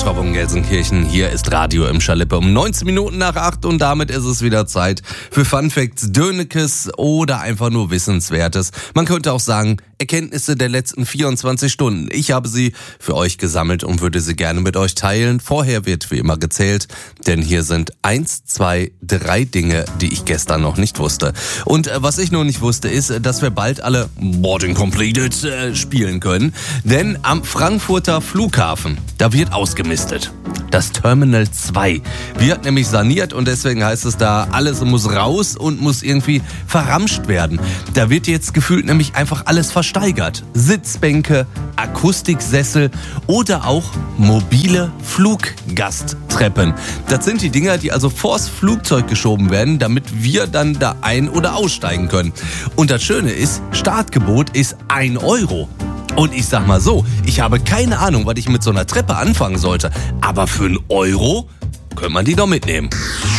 Schwabung, Gelsenkirchen. Hier ist Radio im Schalippe um 19 Minuten nach 8 und damit ist es wieder Zeit für Fun Facts, Dönekes oder einfach nur Wissenswertes. Man könnte auch sagen, Erkenntnisse der letzten 24 Stunden. Ich habe sie für euch gesammelt und würde sie gerne mit euch teilen. Vorher wird wie immer gezählt, denn hier sind 1, 2, 3 Dinge, die ich gestern noch nicht wusste. Und was ich noch nicht wusste, ist, dass wir bald alle Boarding Completed spielen können. Denn am Frankfurter Flughafen, da wird ausgemistet. Das Terminal 2 wird nämlich saniert und deswegen heißt es da, alles muss raus und muss irgendwie verramscht werden. Da wird jetzt gefühlt nämlich einfach alles versteigert. Sitzbänke, Akustiksessel oder auch mobile Fluggasttreppen. Das sind die Dinger, die also vors Flugzeug geschoben werden, damit wir dann da ein- oder aussteigen können. Und das Schöne ist, Startgebot ist 1 Euro. Und ich sag mal so, ich habe keine Ahnung, was ich mit so einer Treppe anfangen sollte. Aber für 1 Euro könnte man die doch mitnehmen.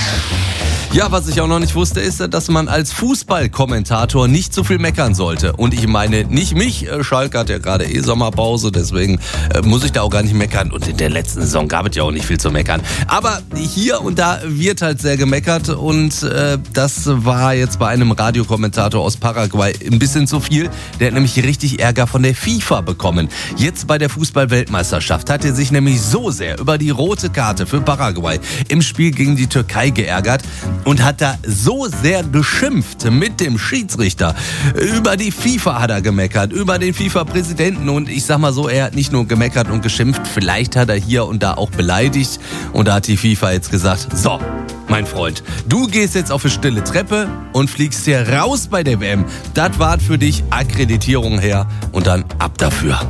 Ja, was ich auch noch nicht wusste, ist, dass man als Fußballkommentator nicht so viel meckern sollte. Und ich meine nicht mich, Schalke hat ja gerade Sommerpause, deswegen muss ich da auch gar nicht meckern. Und in der letzten Saison gab es ja auch nicht viel zu meckern. Aber hier und da wird halt sehr gemeckert und das war jetzt bei einem Radiokommentator aus Paraguay ein bisschen zu viel. Der hat nämlich richtig Ärger von der FIFA bekommen. Jetzt bei der Fußball-Weltmeisterschaft hat er sich nämlich so sehr über die rote Karte für Paraguay im Spiel gegen die Türkei geärgert, und hat da so sehr geschimpft mit dem Schiedsrichter. Über die FIFA hat er gemeckert, über den FIFA-Präsidenten. Und ich sag mal so, er hat nicht nur gemeckert und geschimpft, vielleicht hat er hier und da auch beleidigt. Und da hat die FIFA jetzt gesagt, so, mein Freund, du gehst jetzt auf eine stille Treppe und fliegst hier raus bei der WM. Das war für dich Akkreditierung her und dann ab dafür.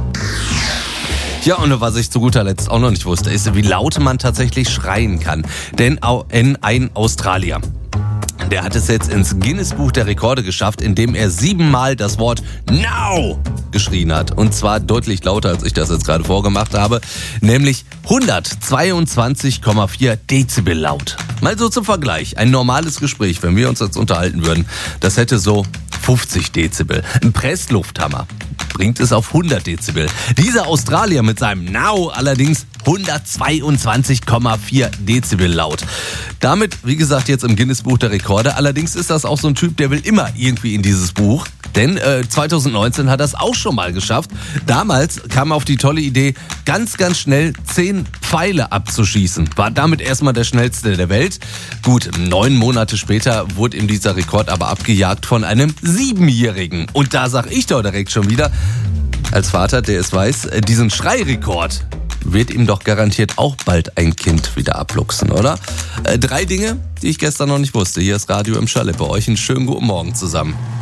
Ja, und was ich zu guter Letzt auch noch nicht wusste, ist, wie laut man tatsächlich schreien kann. Denn ein Australier, der hat es jetzt ins Guinness-Buch der Rekorde geschafft, indem er 7-mal das Wort Now geschrien hat. Und zwar deutlich lauter, als ich das jetzt gerade vorgemacht habe. Nämlich 122,4 Dezibel laut. Mal so zum Vergleich. Ein normales Gespräch, wenn wir uns jetzt unterhalten würden, das hätte so 50 Dezibel. Ein Presslufthammer bringt es auf 100 Dezibel. Dieser Australier mit seinem Now allerdings 122,4 Dezibel laut. Damit, wie gesagt, jetzt im Guinness-Buch der Rekorde. Allerdings ist das auch so ein Typ, der will immer irgendwie in dieses Buch. Denn 2019 hat er es auch schon mal geschafft. Damals kam er auf die tolle Idee, ganz, ganz schnell 10 Pfeile abzuschießen. War damit erstmal der schnellste der Welt. Gut, 9 Monate später wurde ihm dieser Rekord aber abgejagt von einem 7-Jährigen. Und da sag ich doch direkt schon wieder, als Vater, der es weiß, diesen Schreirekord wird ihm doch garantiert auch bald ein Kind wieder abluchsen, oder? 3 Dinge, die ich gestern noch nicht wusste. Hier ist Radio im Schalippe. Euch einen schönen guten Morgen zusammen.